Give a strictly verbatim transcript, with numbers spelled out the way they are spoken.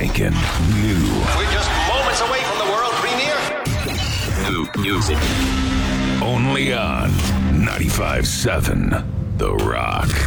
spanking new. We're just moments away from the world premiere. New music. Only on ninety-five seven The Rock.